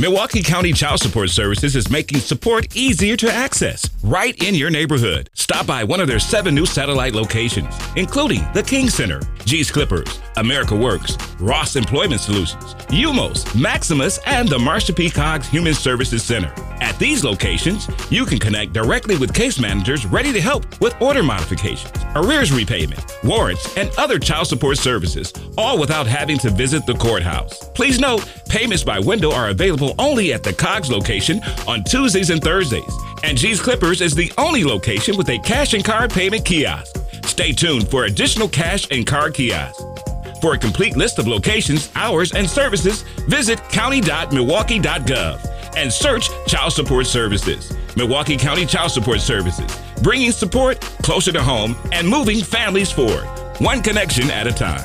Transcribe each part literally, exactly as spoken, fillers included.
Milwaukee County Child Support Services is making support easier to access right in your neighborhood. Stop by one of their seven new satellite locations, including the King Center, G's Clippers, America Works, Ross Employment Solutions, UMOS, Maximus, and the Marsha P. Coggs Human Services Center. At these locations, you can connect directly with case managers ready to help with order modifications, arrears repayment, warrants, and other child support services, all without having to visit the courthouse. Please note, payments by window are available only at the Coggs location on Tuesdays and Thursdays, and G's Clippers is the only location with a cash and card payment kiosk. Stay tuned for additional cash and card kiosks. For a complete list of locations, hours, and services, visit county dot milwaukee dot gov and search Child Support Services. Milwaukee County Child Support Services, bringing support closer to home and moving families forward, one connection at a time.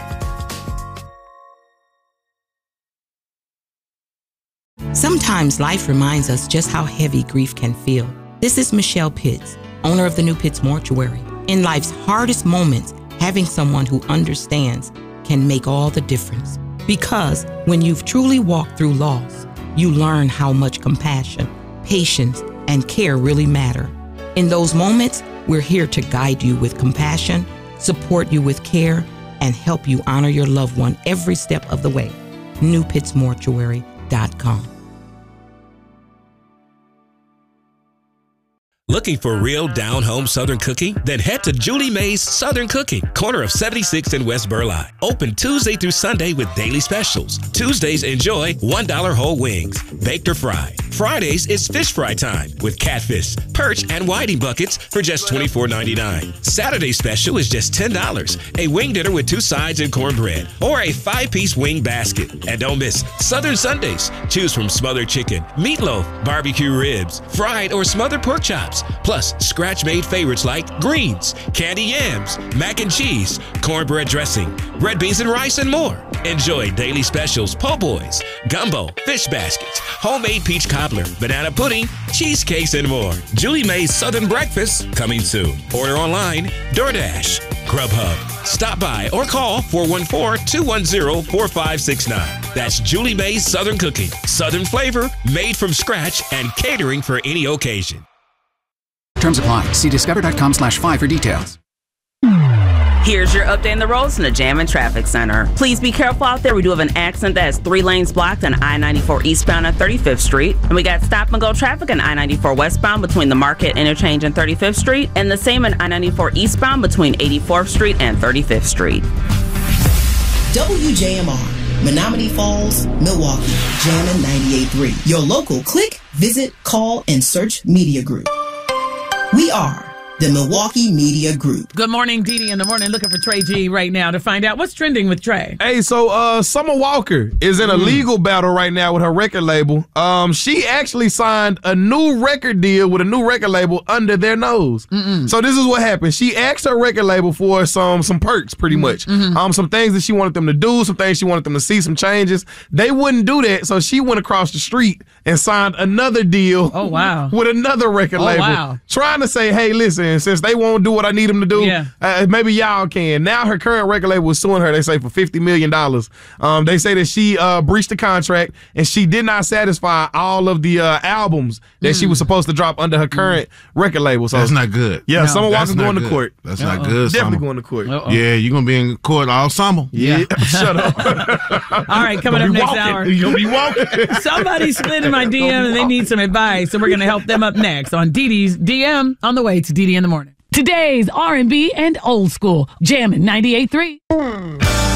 Sometimes life reminds us just how heavy grief can feel. This is Michelle Pitts, owner of the New Pitts Mortuary. In life's hardest moments, having someone who understands can make all the difference. Because when you've truly walked through loss, you learn how much compassion, patience, and care really matter. In those moments, we're here to guide you with compassion, support you with care, and help you honor your loved one every step of the way. new pitts mortuary dot com. Looking for real down-home Southern cooking? Then head to Julie Mae's Southern Cooking, corner of seventy-sixth and West Burleigh. Open Tuesday through Sunday with daily specials. Tuesdays, enjoy one dollar whole wings, baked or fried. Fridays is fish fry time with catfish, perch, and whiting buckets for just twenty-four ninety-nine. Saturday special is just ten dollars, a wing dinner with two sides and cornbread, or a five-piece wing basket. And don't miss Southern Sundays. Choose from smothered chicken, meatloaf, barbecue ribs, fried or smothered pork chops, plus scratch-made favorites like greens, candy yams, mac and cheese, cornbread dressing, red beans and rice, and more. Enjoy daily specials, po' boys, gumbo, fish baskets, homemade peach cobbler, banana pudding, cheesecakes, and more. Julie Mae's Southern Breakfast coming soon. Order online, DoorDash, Grubhub. Stop by or call four one four, two one zero, four five six nine. That's Julie Mae's Southern Cooking. Southern flavor, made from scratch, and catering for any occasion. Terms apply. See discover dot com slash five for details. Here's your update in the roads from the Jam and Traffic Center. Please be careful out there. We do have an accident that has three lanes blocked on I ninety-four eastbound on thirty-fifth Street. And we got stop and go traffic on I ninety-four westbound between the Market Interchange and thirty-fifth Street. And the same on I ninety-four eastbound between eighty-fourth Street and thirty-fifth Street. W J M R, Menominee Falls, Milwaukee, Jammin' ninety-eight point three. Your local click, visit, call, and search media group. We are the Milwaukee Media Group. Good morning, Dee Dee in the morning. Looking for Trey G right now to find out what's trending with Trey. Hey, so uh, Summer Walker is in a mm. legal battle right now with her record label. Um, she actually signed a new record deal with a new record label under their nose. Mm-mm. So this is what happened. She asked her record label for some some perks, pretty much. Mm-hmm. Um, some things that she wanted them to do, some things she wanted them to see, some changes. They wouldn't do that, so she went across the street and signed another deal. Oh wow! With another record oh, label, wow. trying to say, hey, listen. Since they won't do what I need them to do, yeah. uh, maybe y'all can. Now her current record label is suing her, they say, for fifty million dollars. Um, they say that she uh, breached the contract and she did not satisfy all of the uh, albums that mm. she was supposed to drop under her current mm. record label. So that's not good. Yeah, no, Summer Walker's going good. to court. That's Uh-oh. not good, Definitely Summer. going to court. Uh-oh. Yeah, you're going to be in court all summer. Yeah. yeah. Shut up. All right, coming up next walking. hour. You're going to be walking. Somebody slid in my D M and they need some advice, so we're going to help them up next on Dee Dee's D M on the way to Dee Dee in the morning. Today's R and B and old school, Jammin' ninety-eight point three.